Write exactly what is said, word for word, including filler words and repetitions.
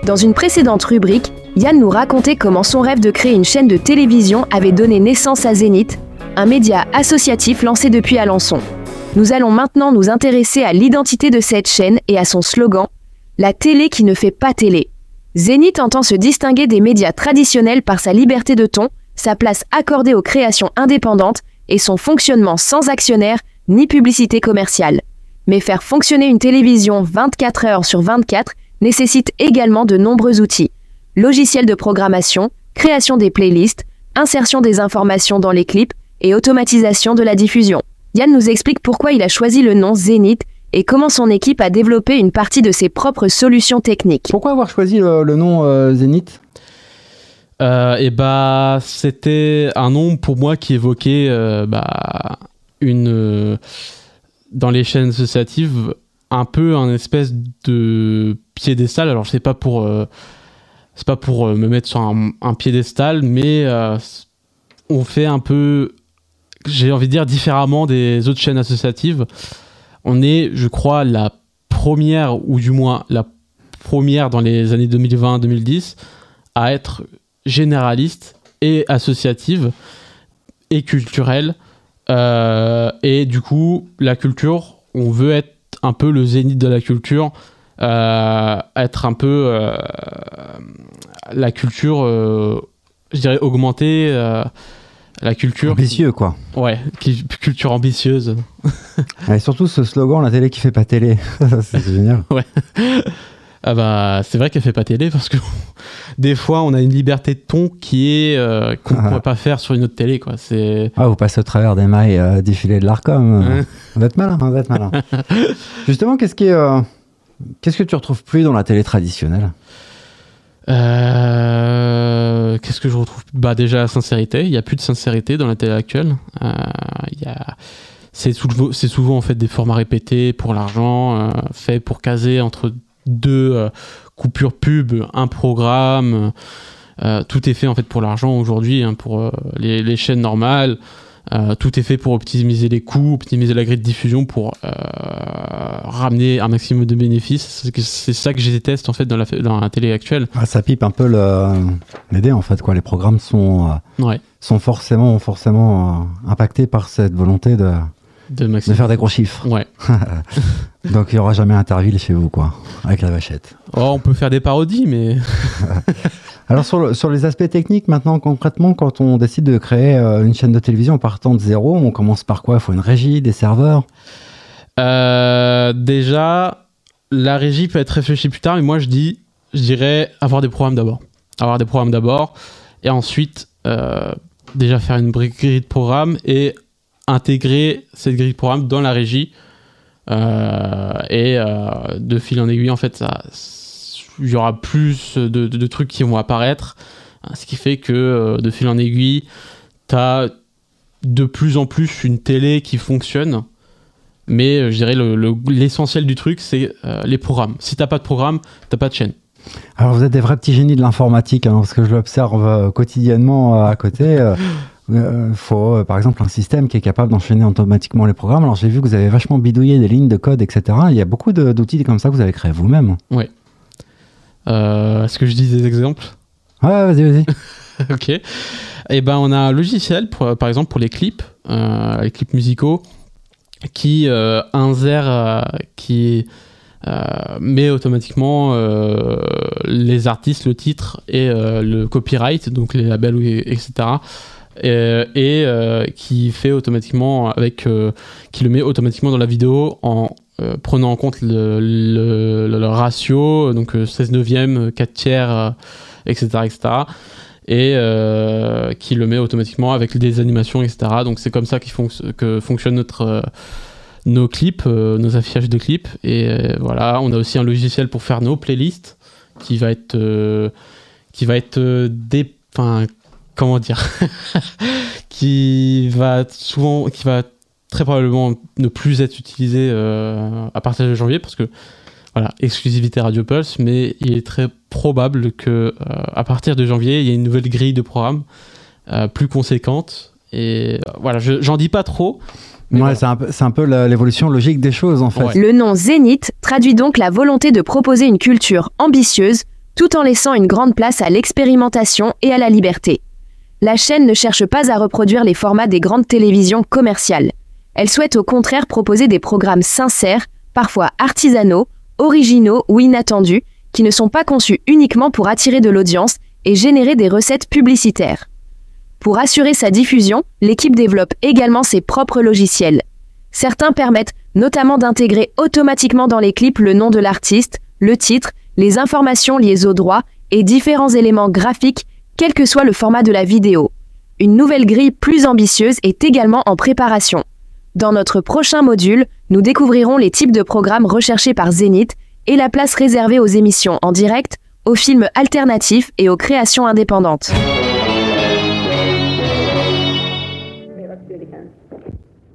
Dans une précédente rubrique, Yann nous racontait comment son rêve de créer une chaîne de télévision avait donné naissance à Zénith, un média associatif lancé depuis Alençon. Nous allons maintenant nous intéresser à l'identité de cette chaîne et à son slogan « La télé qui ne fait pas télé ». Zénith entend se distinguer des médias traditionnels par sa liberté de ton, sa place accordée aux créations indépendantes et son fonctionnement sans actionnaire ni publicité commerciale. Mais faire fonctionner une télévision vingt-quatre heures sur vingt-quatre nécessite également de nombreux outils. Logiciels de programmation, création des playlists, insertion des informations dans les clips et automatisation de la diffusion. Yann nous explique pourquoi il a choisi le nom Zénith et comment son équipe a développé une partie de ses propres solutions techniques. Pourquoi avoir choisi le, le nom euh, Zénith ? euh, Et bah, c'était un nom pour moi qui évoquait euh, bah, une euh, dans les chaînes associatives un peu un espèce de piédestal. Alors, c'est pas pour euh, c'est pas pour euh, me mettre sur un, un piédestal, mais euh, on fait un peu, j'ai envie de dire, différemment des autres chaînes associatives. On est, je crois, la première, ou du moins la première dans les années deux mille vingt deux mille dix, à être généraliste et associative et culturelle. Euh, et du coup, la culture, on veut être un peu le zénith de la culture, euh, être un peu euh, la culture, euh, je dirais, augmentée. Euh, La culture... Ambitieux, quoi. Ouais, qui, culture ambitieuse. Et surtout ce slogan, la télé qui fait pas télé. C'est génial. Ouais. Ah bah, c'est vrai qu'elle fait pas télé parce que des fois, on a une liberté de ton qui est euh, qu'on ne ah. pourrait pas faire sur une autre télé, quoi. C'est... Ah, vous passez au travers des mailles euh, défilées de l'Arcom. Euh. Vous êtes malin, vous êtes malin. Justement, qu'est-ce qui est, euh, qu'est-ce que tu retrouves plus dans la télé traditionnelle ? Euh, qu'est-ce que je retrouve ? Bah déjà la sincérité. Il y a plus de sincérité dans la télé actuelle. Euh, il y a, c'est, souvent, c'est souvent en fait des formats répétés pour l'argent, euh, faits pour caser entre deux euh, coupures pub, un programme. Euh, tout est fait en fait pour l'argent aujourd'hui, hein, pour euh, les, les chaînes normales. Euh, tout est fait pour optimiser les coûts, optimiser la grille de diffusion pour euh, ramener un maximum de bénéfices. C'est, c'est ça que je déteste en fait dans la, dans la télé actuelle. Ah, ça pipe un peu le, l'idée en fait, quoi. Les programmes sont, euh, ouais. sont forcément, forcément euh, impactés par cette volonté de, de, de faire des gros chiffres. Ouais. Donc il n'y aura jamais Interville chez vous, quoi, avec la vachette. Oh, on peut faire des parodies, mais... Alors sur, le, sur les aspects techniques, maintenant concrètement, quand on décide de créer euh, une chaîne de télévision en partant de zéro, on commence par quoi ? Il faut une régie, des serveurs ? euh, Déjà, la régie peut être réfléchie plus tard, mais moi je dis, je dirais avoir des programmes d'abord. Avoir des programmes d'abord, et ensuite euh, déjà faire une grille de programme et intégrer cette grille de programme dans la régie. Euh, et euh, de fil en aiguille, en fait, ça... il y aura plus de, de, de trucs qui vont apparaître, ce qui fait que euh, de fil en aiguille, tu as de plus en plus une télé qui fonctionne, mais euh, je dirais le, le, l'essentiel du truc, c'est euh, les programmes. Si tu n'as pas de programme, tu n'as pas de chaîne. Alors vous êtes des vrais petits génies de l'informatique, hein, parce que je l'observe euh, quotidiennement euh, à côté. Il euh, euh, faut euh, par exemple un système qui est capable d'enchaîner automatiquement les programmes. Alors j'ai vu que vous avez vachement bidouillé des lignes de code, et cetera. Il y a beaucoup de, d'outils comme ça que vous avez créés vous-même. Oui. Euh, est-ce que je dis des exemples ? Ouais, vas-y, vas-y. Ok. Et ben, on a un logiciel, pour, par exemple, pour les clips, euh, les clips musicaux, qui euh, insère, euh, qui euh, met automatiquement euh, les artistes, le titre et euh, le copyright, donc les labels, et cetera. Et, et euh, qui fait automatiquement avec, euh, qui le met automatiquement dans la vidéo en Euh, prenant en compte le, le, le, le ratio, donc euh, seize neuvième, quatre tiers, euh, et cetera, et cetera. Et euh, qui le met automatiquement avec des animations, et cetera. Donc c'est comme ça qu'il fonc- que fonctionnent notre, euh, nos clips, euh, nos affichages de clips. Et euh, voilà, on a aussi un logiciel pour faire nos playlists qui va être, euh, qui va être euh, des, enfin, comment dire, qui va souvent, qui va très probablement ne plus être utilisé euh, à partir de janvier parce que voilà, exclusivité Radio Pulse, mais il est très probable que euh, à partir de janvier, il y ait une nouvelle grille de programme euh, plus conséquente et euh, voilà, je, j'en dis pas trop. Ouais, voilà. c'est, un peu, c'est un peu la, l'évolution logique des choses en fait. Ouais. Le nom Zénith traduit donc la volonté de proposer une culture ambitieuse, tout en laissant une grande place à l'expérimentation et à la liberté. La chaîne ne cherche pas à reproduire les formats des grandes télévisions commerciales. Elle souhaite au contraire proposer des programmes sincères, parfois artisanaux, originaux ou inattendus, qui ne sont pas conçus uniquement pour attirer de l'audience et générer des recettes publicitaires. Pour assurer sa diffusion, l'équipe développe également ses propres logiciels. Certains permettent notamment d'intégrer automatiquement dans les clips le nom de l'artiste, le titre, les informations liées aux droits et différents éléments graphiques, quel que soit le format de la vidéo. Une nouvelle grille plus ambitieuse est également en préparation. Dans notre prochain module, nous découvrirons les types de programmes recherchés par Zénith et la place réservée aux émissions en direct, aux films alternatifs et aux créations indépendantes.